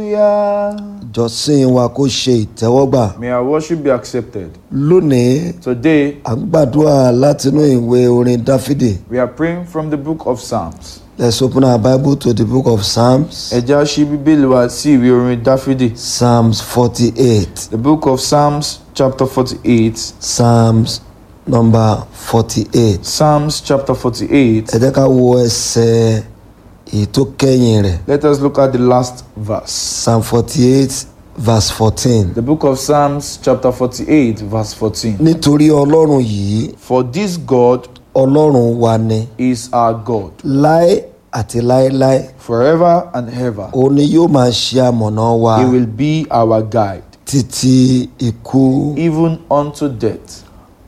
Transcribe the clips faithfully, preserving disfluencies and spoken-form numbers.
Hallelujah. Ìjọsìn wa kó ṣe ìtẹ́wọ́gbà. May our worship be accepted. Lónìí, Today, à ń gbàdúrà látinú ìwé orin Dáfídì. we are praying from the book of Psalms. Let's open our Bible to the book of Psalms. Ẹ jẹ́ á ṣí Bíbélì wa sí ìwé orin Dáfídì. Psalms forty-eight. The book of Psalms chapter forty-eight. Psalms number forty-eight. Psalms chapter forty-eight. Ẹ jẹ́ ká wo ẹsẹ̀ èyí tó kẹ́yìn rẹ̀. Let us look at the last verse. Psalm forty-eight verse fourteen. The book of Psalms chapter forty-eight verse fourteen. Nítorí Ọlọ́run yìí, For this God Ọlọ́run wa ni, is our God, láé àti láéláé. forever and ever. Òun ni yóò máa ṣe amọ̀nà wa He will be our guide, títí ikú. even unto death.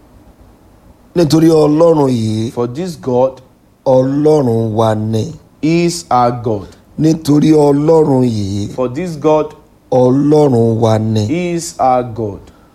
Nítorí Ọlọ́run yìí, For this God Ọlọ́run wa ni. is our God. Nítorí Ọlọ́run yìí, For this God Ọlọ́run wa ni. is our God,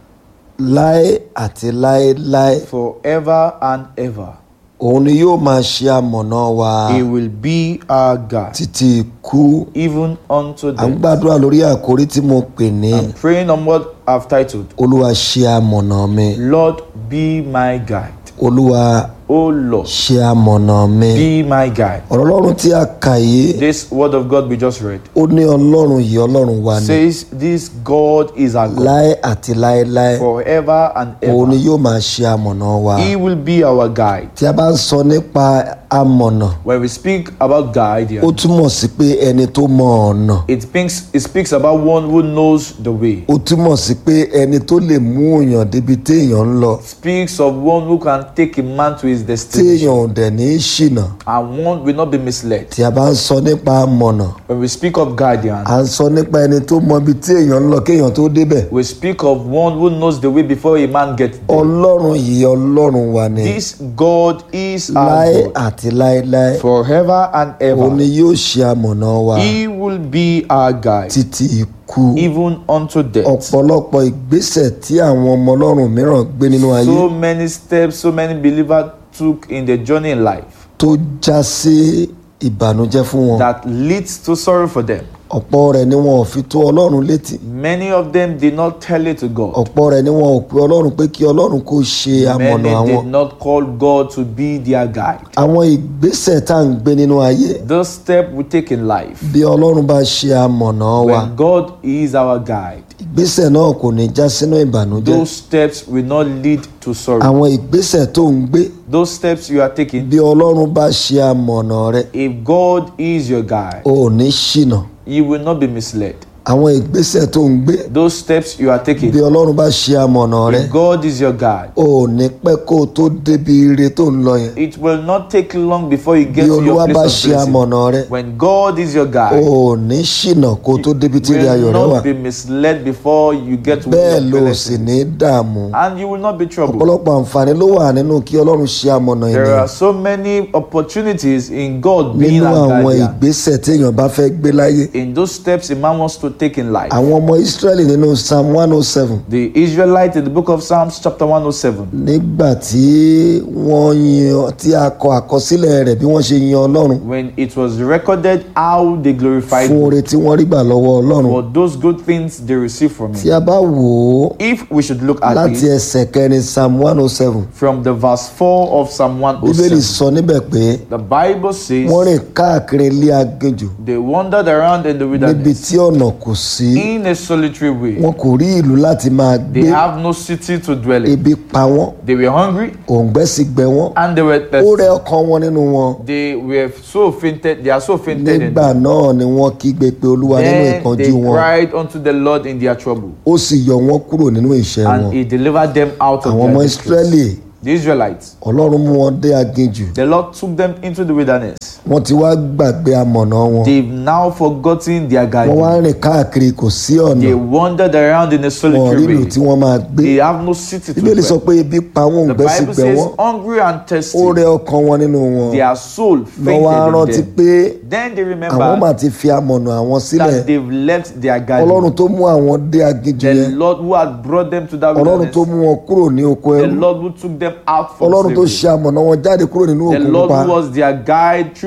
Láé àti láéláé. forever and ever. Òun ni yóò máa ṣe amọ̀nà wa He will be our guide, títí ikú. even unto À ń death. gbàdúrà lórí àkórí tí mo pè ní I'm praying on what I've titled, Olúwa ṣe amọ̀nà mi. Lord, be my guide. Olúwa Oh Lord, ṣe amọ̀nà mi. be my guide. Ọ̀rọ̀ Ọlọ́run tí a kà yìí, This word of God we just read ó ní Ọlọ́run yìí Ọlọ́run wa ni. says this God is our God, Láé àti láéláé. forever and Òun ni ever. yóò máa ṣe amọ̀nà wa. He will be our guide. Tí a bá ń sọ nípa amọ̀nà, When we speak about guide here, ó túmọ̀ sí pé ẹni tó mọ ọ̀nà. it speaks, it speaks about one who knows the way. Ó túmọ̀ sí pé ẹni tó lè mú èèyàn débi téèyàn ń lọ. Speaks of one who can take a man to his destination, Téèyàn ò dẹ̀ ní í ṣìnà. and one will not be misled. Tí a bá ń sọ nípa amọ̀nà, When we speak of guardian, à ń sọ nípa ẹni tó mọ ibi tí èèyàn ń lọ kéèyàn tó débẹ̀. we speak of one who knows the way before a man gets there. Ọlọ́run yìí Ọlọ́run wa ni. This God is our Láé God, àti láéláé. forever and Òun ni ever. yóò ṣe amọ̀nà wa He will be our guide, títí ikú. even unto death. Ọ̀pọ̀lọpọ̀ ìgbésẹ̀ tí àwọn ọmọ Ọlọ́run mìíràn gbé nínú ayé So many steps, so many believers took in the journey in life tó já sí ìbànújẹ́ fún wọn. that leads to sorrow for them. Ọ̀pọ̀ rẹ̀ ni wọn ò fi tó Ọlọ́run létí. Many of them did not tell it to God. Ọ̀pọ̀ rẹ̀ ni wọn ò pe Ọlọ́run pé kí Ọlọ́run kó ṣe amọ̀nà Many àwọn. did not call God to be their guide. Àwọn ìgbésẹ̀ tá à ń gbé nínú ayé, Those steps we take in life, bí Ọlọ́run bá ṣe amọ̀nà wa, when God is our guide, ìgbésẹ̀ náà kò ní já sínú ìbànújẹ́. those steps will not lead to sorrow. Àwọn ìgbésẹ̀ tó ń gbé, Those steps you are taking, bí Ọlọ́run bá ṣe amọ̀nà rẹ, if God is your guide, o ò ní ṣìnà. you will not be misled. Àwọn ìgbésẹ̀ tó ń gbé, Those steps you are taking, bí Ọlọ́run bá ṣe amọ̀nà rẹ, if God is your guide, o ò ní pẹ́ kó o tó débi ire tó ń lọ yẹn. it will not take long before you Bí get to your Olúwa bá place of ṣe blessing. amọ̀nà rẹ, When God is your o guide, ò ní ṣìnà kó o tó débi tí ire you ayọ̀ will rẹ wà. not be misled before you get to Bẹ́ẹ̀ your ló sì blessing. ní dààmú. And you will not be troubled. Ọ̀pọ̀lọpọ̀ àǹfààní ló wà nínú kí Ọlọ́run ṣe amọ̀nà There ènìyàn are so many opportunities in God being nínú our àwọn guardian. ìgbésẹ̀ téèyàn bá fẹ́ gbé láyé. In those steps a man wants to take in life. Àwọn ọmọ Ísírẹ́lì nínú Psalm one oh seven, The Israelites in the book of Psalms chapter one oh seven, nígbà tí wọ́n yan tí a kọ àkọsílẹ̀ rẹ̀ bí wọ́n ṣe yan Ọlọ́run when it was recorded how they glorified fún God oore tí wọ́n rí gbà lọ́wọ́ Ọlọ́run. for those good things they received from Tí Him. a bá wò ó If we should look at láti it ẹsẹ̀ kẹrin Psalm one oh seven, from the verse four of Psalm one oh Bíbélì seven, sọ níbẹ̀ pé the Bible says wọ́n rìn káàkiri ilé aginjù they wandered around in the níbi wilderness tí ọ̀nà kò sí. in a solitary way. Wọn kò rí ìlú láti máa They gbé. have no city to dwell in. Ebi pa wọ́n, They were hungry òǹgbẹ́ sì gbẹ wọ́n. and they were Ó thirsty. rẹ ọkàn wọn nínú wọn. They were so fainted, they are so fainted in Nígbà them. náà ni wọ́n kígbe pé Olúwa nínú Then ìkánjú they wọn. cried unto the Lord in their trouble, Ó sì yọ wọ́n kúrò nínú ìṣẹ́ and wọn. He delivered them out of Àwọn their ọmọ distress. Ísírẹ́lì, The Israelites, Ọlọ́run mú wọn dé aginjù. the Lord took them into the wilderness. Wọ́n ti wá gbàgbé amọ̀nà wọn. They've now forgotten their Wọ́n wá guidance. rìn káàkiri kò sí ọ̀nà. They wandered around in a Wọn ò rí solitary ìlú way. tí wọ́n máa gbé. They have no city to Bíbélì sọ dwell. pé ebi pa wọ́n, The òǹgbẹ́ sì Bible gbẹ says wọ́n. hungry and thirsty. Ó rẹ ọkàn wọn nínú wọn. Their soul Wọ́n wá rántí fainted in pé them. Then they àwọn remembered máa ti fi amọ̀nà àwọn sílẹ̀. that they've left their Ọlọ́run guidance. tó mú àwọn dé aginjù The yẹn. Lord who had brought them to that Ọlọ́run tó wilderness. mú wọn kúrò ní oko The ẹrú. Lord who took them out from Ọlọ́run tó slavery. ṣe amọ̀nà wọn jáde kúrò nínú The òkun Lord pupa. who was their guide through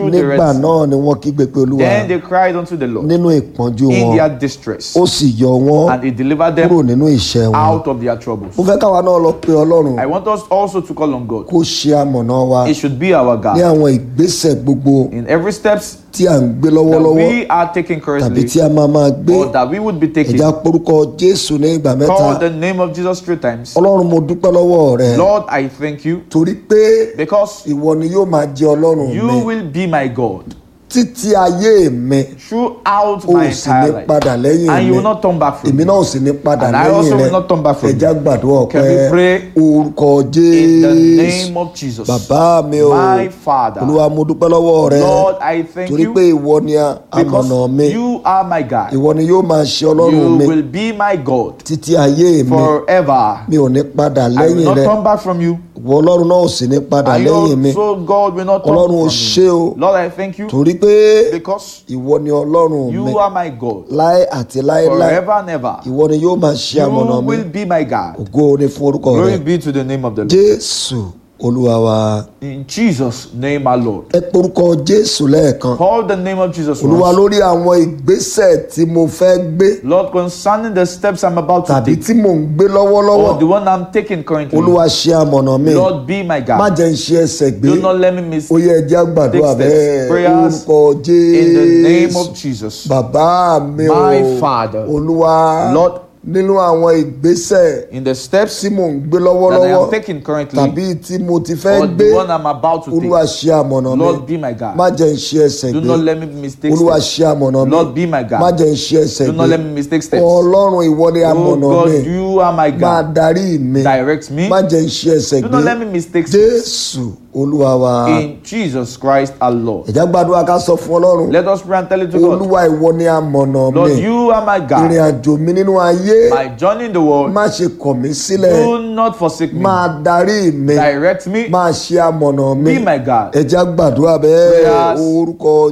through the nígbà Red Sea. náà ni wọ́n kígbe pé olúwa Then they cried unto the Lord nínú ìpọ́njú in wọn their distress, ó sì yọ wọ́n and he delivered kúrò them nínú ìṣẹ́ wọn. out of their troubles. mo fẹ́ káwa náà lọ pe ọlọ́run I want us also to call on God. kó ṣe amọ̀nà wa It should be our ní God àwọn ìgbésẹ̀ gbogbo in every steps tí à ń gbé that lọ́wọ́lọ́wọ́ we are taking tàbí currently, tí a máa máa gbé. or that we would be taking. ẹ̀já porúkọ jésù ní ìgbà mẹ́ta. Call the name of Jesus three times. ọlọ́run mo dúpẹ́ lọ́wọ́ rẹ Lord, I thank you torí pé because ìwọ ni yóò máa jẹ ọlọ́run you mi will be my God títí ayé mi. throughout o my sì ní entire life, padà lẹ́yìn and you mi will not turn back from èmi me. náà ò sì ní padà And I lẹ́yìn also rẹ. will not turn back from ẹ̀já you. gbàdúrà Can we ọpẹ́ pray? orúkọ In the jésù. name of Jesus. bàbá mi o My Father, olúwa mo dúpẹ́ lọ́wọ́ rẹ Lord, I thank torí you pé ìwọ ni a- amọ̀nà mi because you are my God. ìwọ ni yóò máa ṣe ọlọ́run You mi will be my God títí ayé mi forever. mi ò ní padà I will lẹ́yìn not rẹ turn back from you. ìwọ ọlọ́run náà ò sì ní padà And lẹ́yìn mi you also, God, will not turn ọlọ́run from ò ṣe me. o Lord, I thank you torí pé because ìwọ ni ọlọ́run mi you are my God láé àti láéláé forever and ever. ìwọ ni yóò máa ṣe amọ̀nà You mi will be my God. ògo ni fún orúkọ Glory rẹ be to the name of the Lord. jésù olúwa wa. In Jesus' name, our Lord. ẹ porúkọ jésù lẹ́ẹ̀kan Call the name of Jesus olúwa once. lórí àwọn ìgbésẹ̀ tí mo fẹ́ gbé Lord, concerning the steps I'm about to tàbí take, tí mò ń gbé lọ́wọ́lọ́wọ́ or the one I'm taking currently, olúwa ṣe amọ̀nà mi Lord, be my má God. jẹ́ ń ṣe ẹsẹ̀ gbé Do not let me miss ó yẹ ẹjẹ́ àgbàdúrà Take steps, bẹ́ẹ̀ prayers orúkọ in the name jésù of Jesus. bàbá mi o My Father, olúwa Lord, nínú àwọn ìgbésẹ̀ in the steps tí mò ń gbé that I lọ́wọ́lọ́wọ́ am taking currently, tàbí tí mo ti fẹ́ or gbé the one I'm about to olúwa take, ṣe amọ̀nà mi Lord, be my má God. jẹ́ ń ṣe ẹsẹ̀ Do gbé not let me mistake olúwa steps. ṣe amọ̀nà mi Lord, be my má God. jẹ́ ń ṣe ẹsẹ̀ Do gbé not let me mistake steps. ọlọ́run ìwọ ni Oh amọ̀nà God, mi you are my máa God. darí mi Direct me. má jẹ́ ń ṣe ẹsẹ̀ Do gbé not let me mistake steps. jésù olúwa wa. In Jesus Christ our Lord. ẹ̀já gbàdúrà ká sọ fún ọlọ́run Let us pray and tell it to God. olúwa ìwọ ni amọ̀nà mi Lord, you are my ìrìn God. àjò mi nínú ayé My journey in the world, má ṣe kọ̀ mí sílẹ̀ do not forsake me. máa darí mi Direct me. máa ṣe amọ̀nà mi Be my God. ẹ̀já gbàdúrà bẹ́ẹ̀ Prayers orúkọ In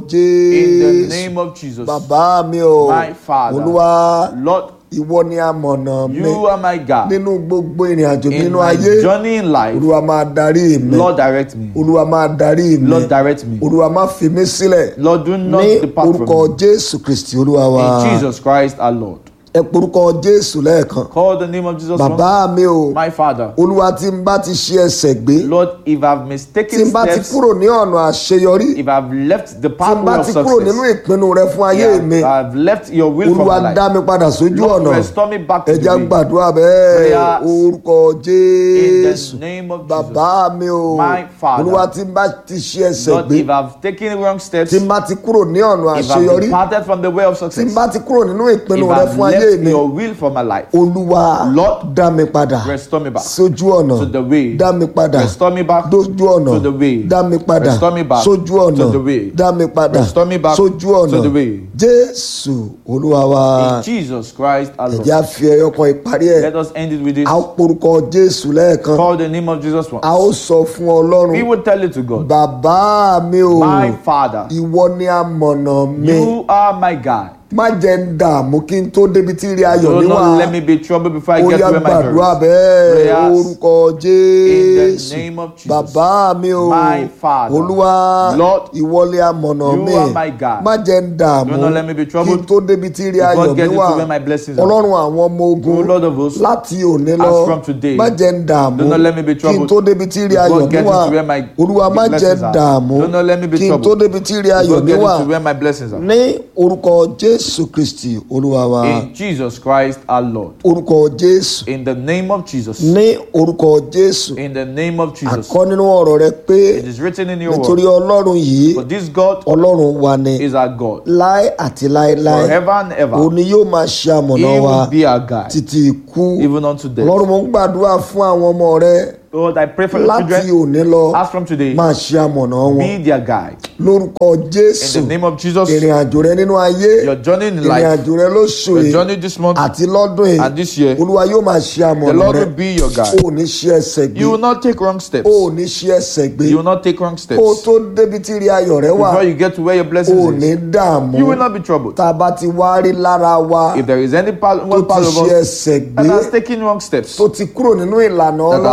the jésù name of Jesus. bàbá mi o My Father. olúwa Lord, ìwọ ni amọ̀nà mi you are my God. nínú gbogbo ìrìn àjò mi In nínú my ayé journey in life, olúwa máa darí mi Lord, direct me. olúwa máa darí mi Lord, direct me. olúwa má fi mí sílẹ̀ Lord, do not ní depart orúkọ from me. jésù kristi olúwa wa In Jesus Christ our Lord. ẹ porúkọ jésù lẹ́ẹ̀kan Call the name of Jesus once. bàbá mi o My Father. olúwa tí n bá ti ṣe ẹsẹ̀ gbé Lord, if I've tí mistaken n bá ti steps, kúrò ní ọ̀nà àṣeyọrí if I've left the tí n bá pathway of ti kúrò nínú success, ìpinnu rẹ fún ayé yeah, mi I've left your will for olúwa my dá life. mi padà sójú Lord, ọ̀nà restore me back to ẹja the way. gbàdúrà bẹ́ẹ̀ Prayers orúkọ In jésù the name of Jesus. bàbá mi o My Father. olúwa tí n bá ti ṣe ẹsẹ̀ Lord, gbé if I've taken wrong steps, tí n bá ti kúrò ní ọ̀nà if I've àṣeyọrí departed from the way of tí n success, bá ti kúrò nínú ìpinnu if rẹ I've fún ayé left mi your will for my life, olúwa Lord, dá mi padà restore me back sójú ọ̀nà to the way. dá mi padà Restore me back dójú ọ̀nà to the way. dá mi padà Restore me back sójú ọ̀nà to the way. dá mi padà Restore me back sójú ọ̀nà to the way. jésù olúwa wa In Jesus Christ our Lord. ẹ̀jẹ̀ á fi ẹyọ kan ìparí ẹ̀ Let us end it with this. a ó porúkọ jésù lẹ́ẹ̀kan Call the name of Jesus once. a ó sọ fún We ọlọ́run will tell it to God. bàbá mi o My Father, ìwọ ni amọ̀nà mi you are my God. má jẹ́ ń dààmú kí n tó débi tí rí ayọ̀ Do mi not wà let me be troubled before I ó get yá to where my gbàdúrà glory is. bẹ́ẹ̀ Prayers orúkọ in the jésù name of Jesus. bàbá mi o My Father, olúwa Lord, ìwọlé amọ̀nà you mi are my God. má jẹ́ ń dààmú Do not let me be kí n troubled tó débi tí rí before ayọ̀ mi getting wà to where my blessings are. ọlọ́run àwọn ọmọ ogun O Lord of hosts, láti òní as lọ from today, má jẹ́ ń dààmú do not let me be kí n troubled tó débi tí rí before ayọ̀ mi getting wà to where my olúwa má jẹ́ blessings ń are. dààmú Do not let me be kí n tó troubled débi tí rí ayọ̀ before mi getting wà to where my blessings are. ní orúkọ jésù kristi olúwa wa In Jesus Christ our Lord. orúkọ jésù In the name of Jesus. ní orúkọ jésù In the name of Jesus. àkọ́ nínú ọ̀rọ̀ rẹ pé It is written in your nítorí word. ọlọ́run yìí For this God ọlọ́run wa ni is our God. láé àti láéláé Forever and òun ever. ni yóò máa ṣe He amọ̀nà wa will be our God. títí ikú Even unto death. ọlọ́run mo ń gbàdúrà fún àwọn ọmọ rẹ Lord, I pray for your láti children. òní lọ As from today, máa ṣe amọ̀nà wọn be their guide. lórúkọ In jésù the name of Jesus, ìrìn àjò rẹ nínú ayé your journey in ìrìn life, àjò rẹ lóṣù your yìí journey this month àti lọ́dún yìí and this year, olúwa yóò máa ṣe the amọ̀nà Lord rẹ will be your guide. o ò ní ṣe ẹsẹ̀ gbé You will not take wrong steps. o ò ní ṣe ẹsẹ̀ gbé You will not take wrong steps. kó o tó débi tí rí ayọ̀ rẹ wà Before you get to where your o ò blessings ní is, dààmú you will not be troubled. tá a bá ti wá rí lára wa If there is any part, tó one ti part of ṣe us ẹsẹ̀ that gbé has taken wrong steps, tó ti kúrò nínú ìlànà that has ọlọ́run left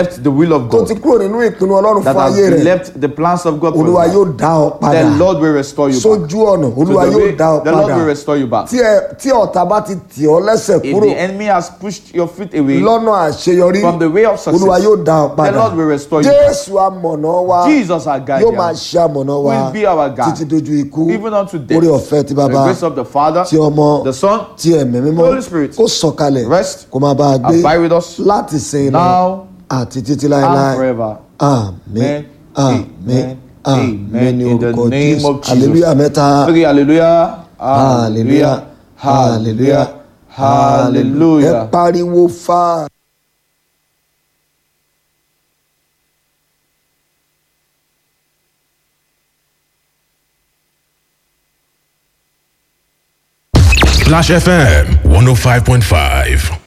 left the will of tó ti God, kúrò nínú ìpinnu ọlọ́run that fún ayé has rẹ̀, left the plans of God for olúwa you, yóò dá ọ padà the Lord will restore you back. sójú ọ̀nà, To olúwa the yóò way, dá ọ the Lord padà. will restore you back. tí ẹ- tí ọ̀tá bá ti tì ọ́ lẹ́sẹ̀ If kúrò the enemy has pushed your feet away lọ́nà àṣeyọrí, from the way of olúwa success, yóò dá ọ the padà. Lord will restore you back. jésù amọ̀nà wa Jesus, our yóò máa guardian, ṣe amọ̀nà wa will be our guide, títí dojú ikú. even unto death. orí ọ̀fẹ́ ti The bàbá, grace of the Father, ti ọmọ, the Son, ti ẹ̀mí mímọ́ Holy Spirit, kó sọ̀kalẹ̀ rest, kó máa bá a gbé abide with us láti sin lọ now àti títí and láéláé. forever. Àmín, Amen. àmín, àmín Amen. ní In the orúkọ name Jésù. of Jesus. Hallelujah mẹ́ta. Three, hallelujah, Hallelujah, hallelujah, hallelujah. Ẹ pariwo fáà. Splash F M one oh five point five.